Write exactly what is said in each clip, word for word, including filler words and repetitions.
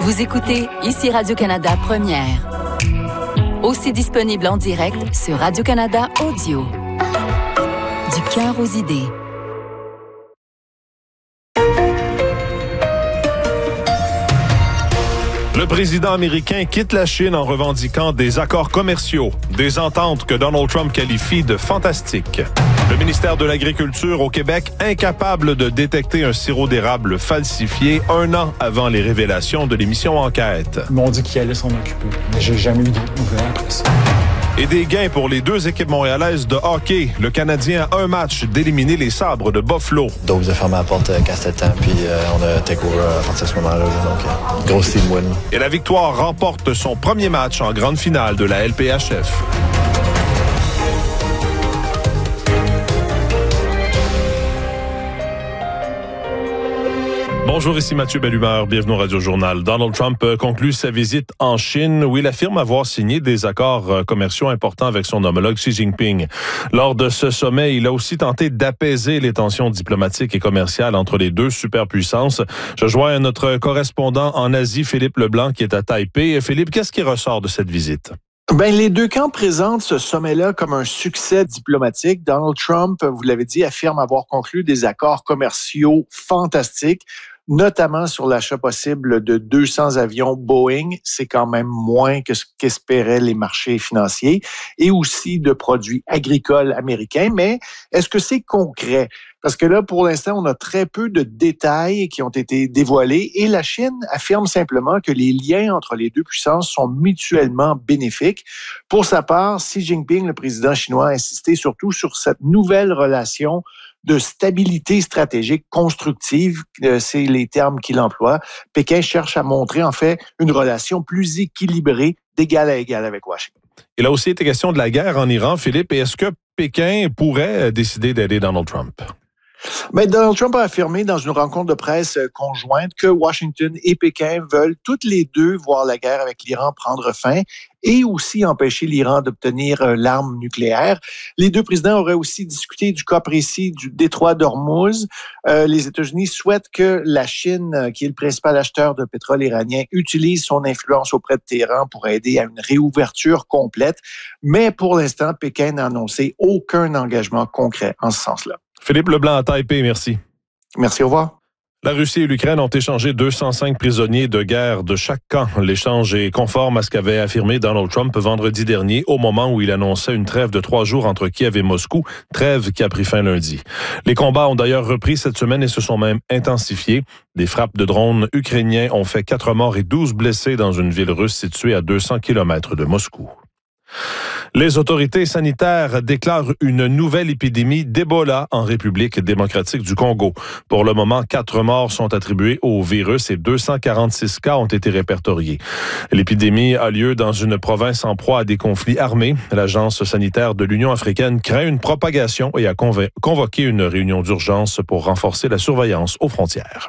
Vous écoutez ici Radio-Canada Première. Aussi disponible en direct sur Radio-Canada Audio. Du cœur aux idées. Le président américain quitte la Chine en revendiquant des accords commerciaux, des ententes que Donald Trump qualifie de fantastiques. Le ministère de l'Agriculture au Québec, incapable de détecter un sirop d'érable falsifié un an avant les révélations de l'émission Enquête. Ils m'ont dit qu'ils allaient s'en occuper, mais j'ai jamais eu d'autres nouvelles après ça. Et des gains pour les deux équipes montréalaises de hockey. Le Canadien a un match d'éliminer les Sabres de Buffalo. Dobbs a fermé la porte euh, quand c'était le temps, puis euh, on a take over à partir de ce moment-là. Donc, euh, grosse team win. Et la Victoire remporte son premier match en grande finale de la L P H F. Bonjour, ici Mathieu Bellumeur, bienvenue au Radio Journal. Donald Trump conclut sa visite en Chine où il affirme avoir signé des accords commerciaux importants avec son homologue Xi Jinping. Lors de ce sommet, il a aussi tenté d'apaiser les tensions diplomatiques et commerciales entre les deux superpuissances. Je joins notre correspondant en Asie, Philippe Leblanc, qui est à Taipei. Philippe, qu'est-ce qui ressort de cette visite? Ben, les deux camps présentent ce sommet-là comme un succès diplomatique. Donald Trump, vous l'avez dit, affirme avoir conclu des accords commerciaux fantastiques, notamment sur l'achat possible de deux cents avions Boeing. C'est quand même moins que ce qu'espéraient les marchés financiers, et aussi de produits agricoles américains. Mais est-ce que c'est concret? Parce que là, pour l'instant, on a très peu de détails qui ont été dévoilés, et la Chine affirme simplement que les liens entre les deux puissances sont mutuellement bénéfiques. Pour sa part, Xi Jinping, le président chinois, a insisté surtout sur cette nouvelle relation de stabilité stratégique constructive, c'est les termes qu'il emploie. Pékin cherche à montrer, en fait, une relation plus équilibrée, d'égal à égal avec Washington. Il a aussi été question de la guerre en Iran, Philippe. Et est-ce que Pékin pourrait décider d'aider Donald Trump? Mais Donald Trump a affirmé dans une rencontre de presse conjointe que Washington et Pékin veulent toutes les deux voir la guerre avec l'Iran prendre fin et aussi empêcher l'Iran d'obtenir l'arme nucléaire. Les deux présidents auraient aussi discuté du cas précis du détroit d'Ormuz. Euh, les États-Unis souhaitent que la Chine, qui est le principal acheteur de pétrole iranien, utilise son influence auprès de Téhéran pour aider à une réouverture complète. Mais pour l'instant, Pékin n'a annoncé aucun engagement concret en ce sens-là. Philippe Leblanc à Taipei, merci. Merci, au revoir. La Russie et l'Ukraine ont échangé deux cent cinq prisonniers de guerre de chaque camp. L'échange est conforme à ce qu'avait affirmé Donald Trump vendredi dernier, au moment où il annonçait une trêve de trois jours entre Kiev et Moscou, trêve qui a pris fin lundi. Les combats ont d'ailleurs repris cette semaine et se sont même intensifiés. Des frappes de drones ukrainiens ont fait quatre morts et douze blessés dans une ville russe située à deux cents kilomètres de Moscou. Les autorités sanitaires déclarent une nouvelle épidémie d'Ebola en République démocratique du Congo. Pour le moment, quatre morts sont attribués au virus et deux cent quarante-six cas ont été répertoriés. L'épidémie a lieu dans une province en proie à des conflits armés. L'Agence sanitaire de l'Union africaine craint une propagation et a convo- convoqué une réunion d'urgence pour renforcer la surveillance aux frontières.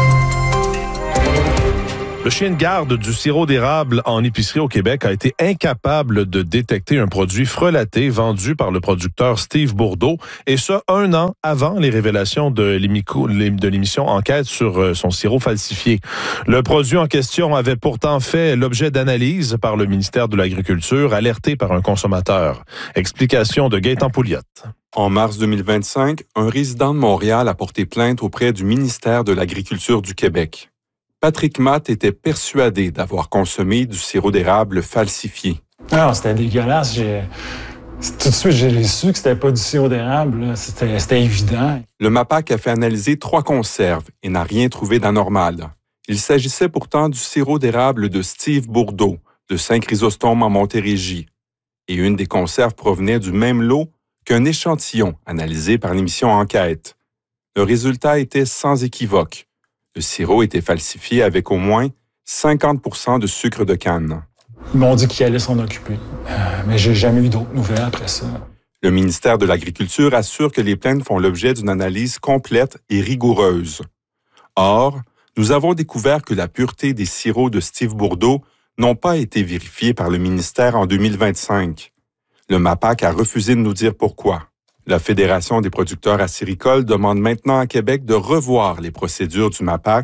Le chien de garde du sirop d'érable en épicerie au Québec a été incapable de détecter un produit frelaté vendu par le producteur Steve Bourdeau, et ce, un an avant les révélations de l'émission Enquête sur son sirop falsifié. Le produit en question avait pourtant fait l'objet d'analyses par le ministère de l'Agriculture, alerté par un consommateur. Explication de Gaëtan Pouliot. En mars deux mille vingt-cinq, un résident de Montréal a porté plainte auprès du ministère de l'Agriculture du Québec. Patrick Matt était persuadé d'avoir consommé du sirop d'érable falsifié. Ah, c'était dégueulasse. J'ai... Tout de suite, j'ai su que c'était pas du sirop d'érable. C'était, c'était évident. Le MAPAQ a fait analyser trois conserves et n'a rien trouvé d'anormal. Il s'agissait pourtant du sirop d'érable de Steve Bourdeau, de Saint-Chrysostome en Montérégie. Et une des conserves provenait du même lot qu'un échantillon analysé par l'émission Enquête. Le résultat était sans équivoque. Le sirop était falsifié avec au moins cinquante pour cent de sucre de canne. Ils m'ont dit qu'ils allaient s'en occuper, euh, mais j'ai jamais eu d'autres nouvelles après ça. Le ministère de l'Agriculture assure que les plaintes font l'objet d'une analyse complète et rigoureuse. Or, nous avons découvert que la pureté des sirops de Steve Bourdeau n'ont pas été vérifiés par le ministère en deux mille vingt-cinq. Le MAPAQ a refusé de nous dire pourquoi. La Fédération des producteurs acéricoles demande maintenant à Québec de revoir les procédures du MAPAQ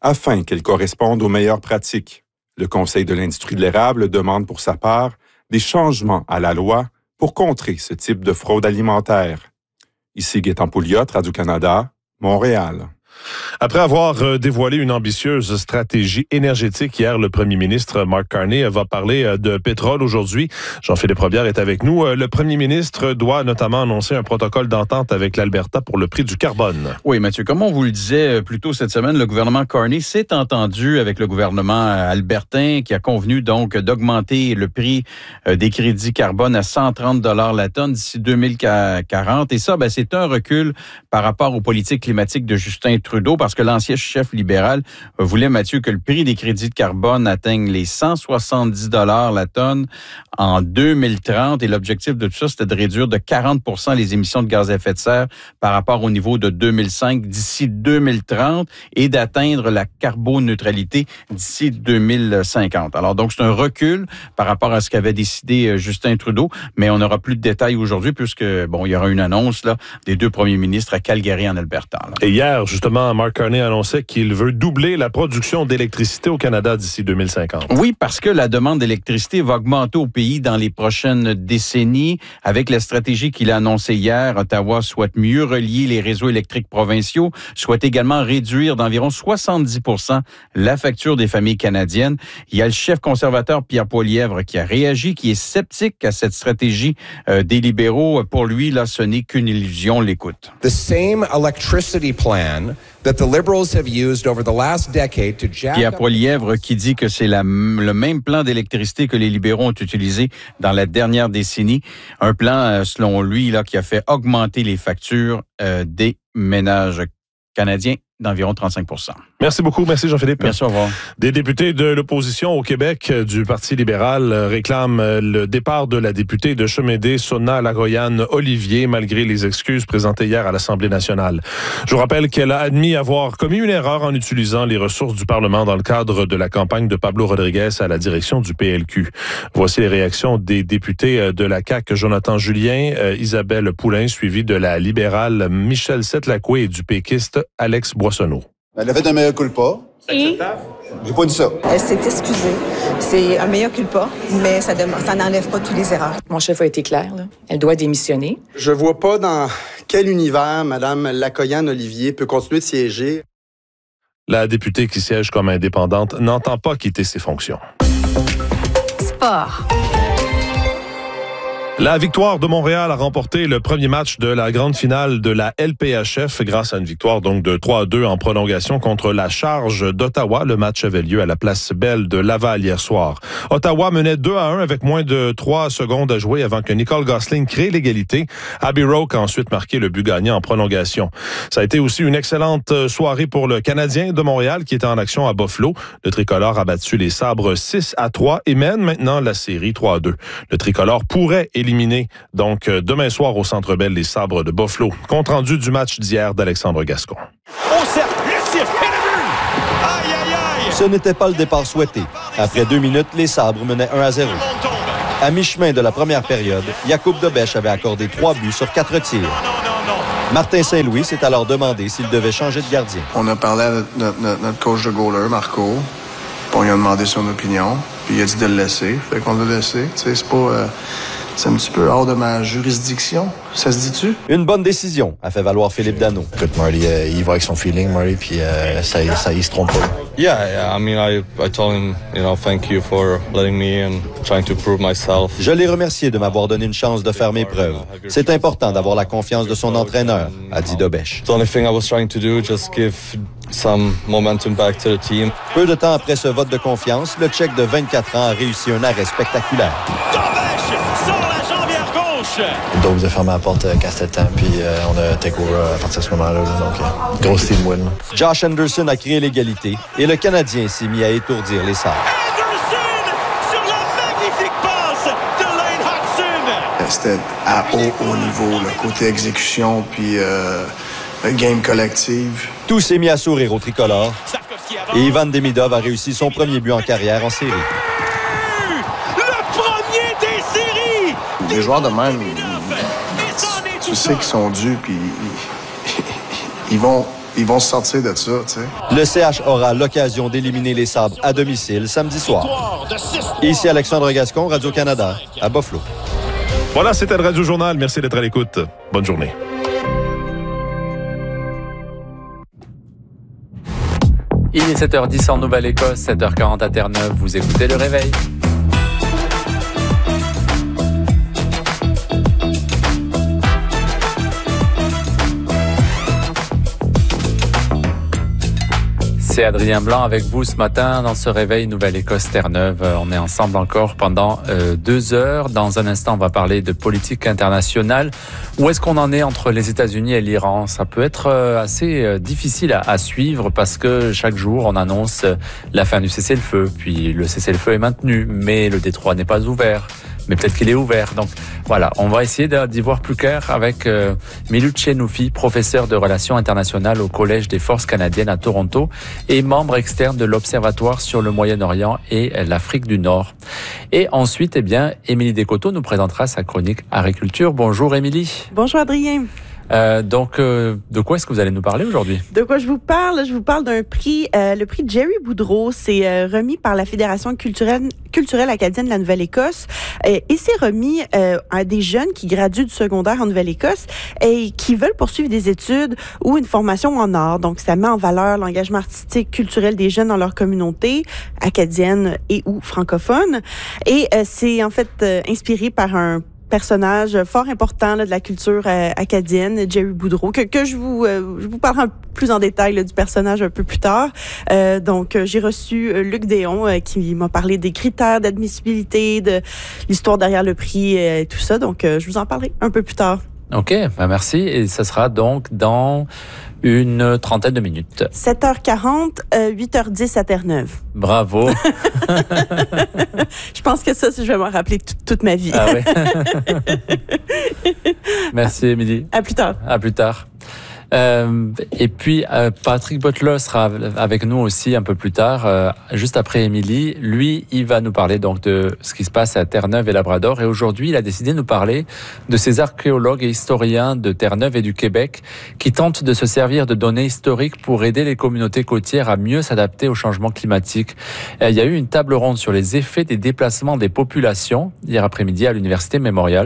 afin qu'elles correspondent aux meilleures pratiques. Le Conseil de l'industrie de l'érable demande pour sa part des changements à la loi pour contrer ce type de fraude alimentaire. Ici Gaétan Pouliot, Radio-Canada, Montréal. Après avoir dévoilé une ambitieuse stratégie énergétique hier, le premier ministre Mark Carney va parler de pétrole aujourd'hui. Jean-Philippe Robillard est avec nous. Le premier ministre doit notamment annoncer un protocole d'entente avec l'Alberta pour le prix du carbone. Oui, Mathieu, comme on vous le disait plus tôt cette semaine, le gouvernement Carney s'est entendu avec le gouvernement albertain qui a convenu donc d'augmenter le prix des crédits carbone à cent trente dollars la tonne d'ici deux mille quarante. Et ça, ben, c'est un recul par rapport aux politiques climatiques de Justin Trudeau, parce que l'ancien chef libéral voulait, Mathieu, que le prix des crédits de carbone atteigne les cent soixante-dix dollars la tonne en deux mille trente. Et l'objectif de tout ça, c'était de réduire de quarante pour cent les émissions de gaz à effet de serre par rapport au niveau de deux mille cinq d'ici deux mille trente et d'atteindre la carboneutralité d'ici deux mille cinquante. Alors donc, c'est un recul par rapport à ce qu'avait décidé Justin Trudeau, mais on n'aura plus de détails aujourd'hui puisque, bon, il y aura une annonce là des deux premiers ministres à Calgary en Alberta. Là. Et hier, justement, Mark Carney annonçait qu'il veut doubler la production d'électricité au Canada d'ici deux mille cinquante. Oui, parce que la demande d'électricité va augmenter au pays dans les prochaines décennies. Avec la stratégie qu'il a annoncée hier, Ottawa souhaite mieux relier les réseaux électriques provinciaux, souhaite également réduire d'environ soixante-dix pour cent la facture des familles canadiennes. Il y a le chef conservateur Pierre Poilievre qui a réagi, qui est sceptique à cette stratégie euh, des libéraux. Pour lui, là, ce n'est qu'une illusion. L'écoute. The same electricity plan that the Liberals have used over the last decade to jack Pierre Poilievre qui dit que c'est la, le même plan d'électricité que les libéraux ont utilisé dans la dernière décennie. Un plan, selon lui, là, qui a fait augmenter les factures euh, des ménages canadiens d'environ trente-cinq pour cent. Merci beaucoup. Merci Jean-Philippe. Merci, au revoir. Des députés de l'opposition au Québec du Parti libéral réclament le départ de la députée de Chemédé, Sona Lagoyan-Olivier, malgré les excuses présentées hier à l'Assemblée nationale. Je vous rappelle qu'elle a admis avoir commis une erreur en utilisant les ressources du Parlement dans le cadre de la campagne de Pablo Rodriguez à la direction du P L Q. Voici les réactions des députés de la C A Q, Jonathan Julien, Isabelle Poulain, suivi de la libérale Michel Setlacoué et du péquiste Alex Boissonneau. Elle a fait un meilleur culpa. Et j'ai pas dit ça. Elle s'est excusée. C'est un meilleur culpa, mais ça ça n'enlève pas toutes les erreurs. Mon chef a été clair, là. Elle doit démissionner. Je vois pas dans quel univers Mme Lagoyan-Olivier peut continuer de siéger. La députée qui siège comme indépendante n'entend pas quitter ses fonctions. Sport. La victoire de Montréal a remporté le premier match de la grande finale de la L P H F grâce à une victoire donc de trois à deux en prolongation contre la Charge d'Ottawa. Le match avait lieu à la Place Belle de Laval hier soir. Ottawa menait deux à un avec moins de trois secondes à jouer avant que Nicole Gosselin crée l'égalité. Abby Roque a ensuite marqué le but gagnant en prolongation. Ça a été aussi une excellente soirée pour le Canadien de Montréal qui était en action à Buffalo. Le tricolore a battu les Sabres six à trois et mène maintenant la série trois à deux. Le tricolore pourrait éliminé donc demain soir au Centre Bell les Sabres de Buffalo. Compte rendu du match d'hier d'Alexandre Gascon. Au cercle, le tir, et le but! Aïe, aïe, aïe! Ce n'était pas le départ souhaité. Après deux minutes, les Sabres menaient un à zéro. À mi-chemin de la première période, Jakub Dobeš avait accordé trois buts sur quatre tirs. Non, non, non, non. Martin Saint-Louis s'est alors demandé s'il devait changer de gardien. On a parlé à notre, notre, notre coach de goaler, Marco. On lui a demandé son opinion. Puis il a dit de le laisser. Fait qu'on l'a laissé. Tu sais, c'est pas... Euh, c'est un petit peu hors de ma juridiction. Ça se dit-tu? Une bonne décision, a fait valoir Philippe Danault. Écoute, Marty, euh, il va avec son feeling, Marty, puis euh, ça, ça, il se trompe pas. Yeah, yeah, I mean, I, I told him, you know, thank you for letting me and trying to prove myself. Je l'ai remercié de m'avoir donné une chance de faire mes preuves. C'est important d'avoir la confiance de son entraîneur, a dit Dobeš. The only thing I was trying to do, just give some momentum back to the team. Peu de temps après ce vote de confiance, le Tchèque de vingt-quatre ans a réussi un arrêt spectaculaire. Donc, vous avez fermé la porte euh, quand c'était temps, puis euh, on a take over à partir de ce moment-là. Donc, euh, grosse team win. Josh Anderson a créé l'égalité et le Canadien s'est mis à étourdir les Sabres. Anderson sur la magnifique passe de Lane Hudson. C'était à haut, haut niveau, le côté exécution, puis euh, game collective. Tout s'est mis à sourire au tricolore et Ivan Demidov a réussi son premier but en carrière en série. Les joueurs de même, tu sais qu'ils sont dus, puis ils, ils vont ils vont se sortir de ça, tu sais. Le C H aura l'occasion d'éliminer les Sabres à domicile samedi soir. Ici Alexandre Gascon, Radio-Canada, à Buffalo. Voilà, c'était le Radio Journal. Merci d'être à l'écoute. Bonne journée. Il est sept heures dix en Nouvelle-Écosse, sept heures quarante à Terre-Neuve. Vous écoutez Le Réveil. C'est Adrien Blanc avec vous ce matin dans ce Réveil Nouvelle-Écosse Terre-Neuve. On est ensemble encore pendant euh, deux heures. Dans un instant, on va parler de politique internationale. Où est-ce qu'on en est entre les États-Unis et l'Iran? Ça peut être euh, assez euh, difficile à, à suivre parce que chaque jour, on annonce euh, la fin du cessez-le-feu. Puis le cessez-le-feu est maintenu, mais le détroit n'est pas ouvert. Mais peut-être qu'il est ouvert. Donc voilà, on va essayer d'y voir plus clair avec euh, Milou Tchenoufi, professeur de relations internationales au Collège des Forces canadiennes à Toronto et membre externe de l'Observatoire sur le Moyen-Orient et l'Afrique du Nord. Et ensuite, eh bien, Émilie Descoteaux nous présentera sa chronique Agriculture. Bonjour Émilie. Bonjour Adrien. Euh, donc, euh, de quoi est-ce que vous allez nous parler aujourd'hui? De quoi je vous parle? Je vous parle d'un prix, euh, le prix Jerry Boudreau. C'est euh, remis par la Fédération culturelle, culturelle acadienne de la Nouvelle-Écosse euh, et c'est remis euh, à des jeunes qui graduent du secondaire en Nouvelle-Écosse et qui veulent poursuivre des études ou une formation en art. Donc, ça met en valeur l'engagement artistique, culturel des jeunes dans leur communauté acadienne et ou francophone. Et euh, c'est en fait euh, inspiré par un personnage fort important là, de la culture euh, acadienne, Jerry Boudreau, que, que je vous euh, je vous parlerai plus en détail là, du personnage un peu plus tard. Euh, donc, euh, j'ai reçu euh, Luc Déon euh, qui m'a parlé des critères d'admissibilité, de l'histoire derrière le prix euh, et tout ça. Donc, euh, je vous en parlerai un peu plus tard. OK, ben merci. Et ça sera donc dans une trentaine de minutes. sept heures quarante, euh, huit heures dix à Terre-Neuve. Bravo. Je pense que ça, je vais m'en rappeler t- toute ma vie. Ah oui. Merci, Émilie. À plus tard. À plus tard. Euh, et puis, euh, Patrick Butler sera avec nous aussi un peu plus tard, euh, juste après Émilie. Lui, il va nous parler donc de ce qui se passe à Terre-Neuve et Labrador. Et aujourd'hui, il a décidé de nous parler de ces archéologues et historiens de Terre-Neuve et du Québec qui tentent de se servir de données historiques pour aider les communautés côtières à mieux s'adapter au changement climatique. Euh, il y a eu une table ronde sur les effets des déplacements des populations hier après-midi à l'Université Mémorial.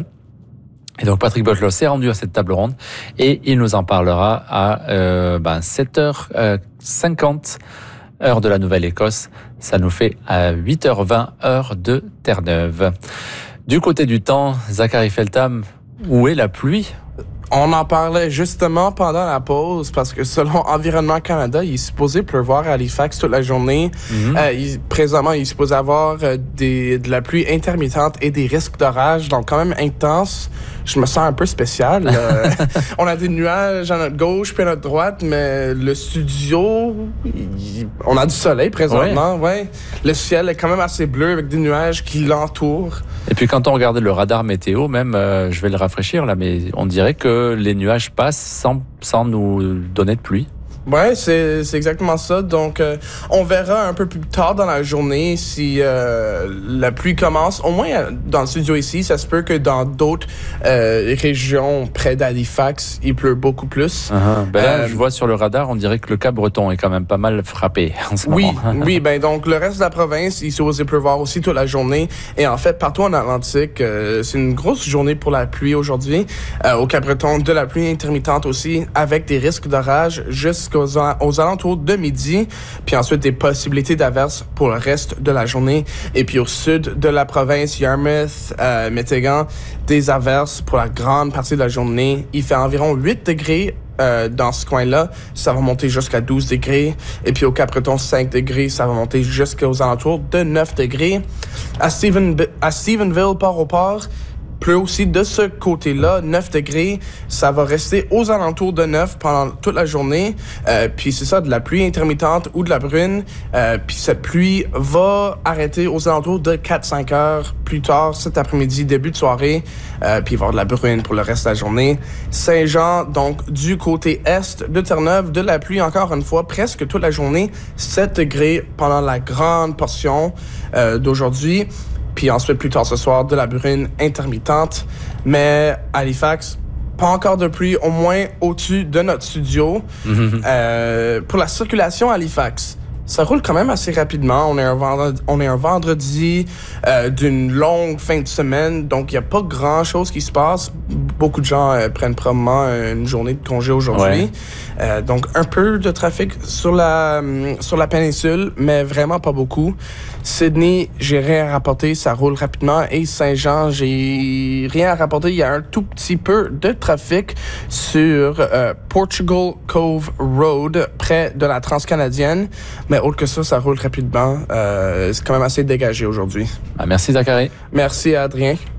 Et donc Patrick Butler s'est rendu à cette table ronde et il nous en parlera à euh, ben, sept heures cinquante heure de la Nouvelle-Écosse. Ça nous fait à huit heures vingt heure de Terre-Neuve. Du côté du temps, Zachary Feltham, où est la pluie? On en parlait justement pendant la pause parce que selon Environnement Canada, il est supposé pleuvoir à Halifax toute la journée. Mm-hmm. Euh, il, présentement, il est supposé avoir euh, des, de la pluie intermittente et des risques d'orage, donc quand même intense. Je me sens un peu spécial. Euh, on a des nuages à notre gauche puis à notre droite, mais le studio, il, on a du soleil présentement. Ouais. Ouais. Le ciel est quand même assez bleu avec des nuages qui l'entourent. Et puis quand on regarde le radar météo, même, euh, je vais le rafraîchir là, mais on dirait que les nuages passent sans, sans nous donner de pluie. Ouais, c'est, c'est exactement ça. Donc, euh, on verra un peu plus tard dans la journée si euh, la pluie commence. Au moins, dans le studio ici, ça se peut que dans d'autres euh, régions près d'Halifax, il pleut beaucoup plus. Uh-huh. Ben là, euh, je vois sur le radar, on dirait que le Cap-Breton est quand même pas mal frappé en ce oui, moment. oui, ben donc le reste de la province, il s'est osé pleuvoir aussi toute la journée. Et en fait, partout en Atlantique, euh, c'est une grosse journée pour la pluie aujourd'hui. Euh, au Cap-Breton, de la pluie intermittente aussi, avec des risques d'orage jusqu'à Aux, aux alentours de midi, puis ensuite des possibilités d'averses pour le reste de la journée. Et puis au sud de la province, Yarmouth, euh, Métégan, des averses pour la grande partie de la journée. Il fait environ huit degrés euh, dans ce coin-là. Ça va monter jusqu'à douze degrés. Et puis au Cap-Breton, cinq degrés. Ça va monter jusqu'aux alentours de neuf degrés. À, Stephen, à Stephenville, Port-au-Port, pleut aussi de ce côté-là, neuf degrés. Ça va rester aux alentours de neuf pendant toute la journée. Euh, puis c'est ça, de la pluie intermittente ou de la brune. Euh, puis cette pluie va arrêter aux alentours de quatre à cinq heures plus tard cet après-midi, début de soirée. Euh, puis il va y avoir de la brune pour le reste de la journée. Saint-Jean, donc du côté est de Terre-Neuve, de la pluie encore une fois, presque toute la journée. sept degrés pendant la grande portion euh, d'aujourd'hui. Puis ensuite, plus tard ce soir, de la brune intermittente. Mais Halifax, pas encore de pluie, au moins au-dessus de notre studio. Mm-hmm. Euh, pour la circulation à Halifax, ça roule quand même assez rapidement. On est un vendredi, on est un vendredi euh, d'une longue fin de semaine, donc il n'y a pas grand-chose qui se passe. Beaucoup de gens euh, prennent probablement une journée de congé aujourd'hui. Ouais. Euh, donc, un peu de trafic sur la, sur la péninsule, mais vraiment pas beaucoup. Sydney, j'ai rien à rapporter, ça roule rapidement. Et Saint-Jean, j'ai rien à rapporter. Il y a un tout petit peu de trafic sur euh, Portugal Cove Road, près de la Transcanadienne. Mais autre que ça, ça roule rapidement. Euh, c'est quand même assez dégagé aujourd'hui. Ah, merci, Zachary. Merci, Adrien.